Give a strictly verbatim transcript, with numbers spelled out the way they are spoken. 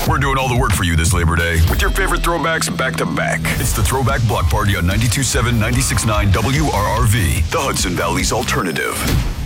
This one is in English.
We're doing all the work for you this Labor Day with your favorite throwbacks back to back. It's the Throwback Block Party on ninety-two point seven, ninety-six point nine W R R V, the Hudson Valley's alternative.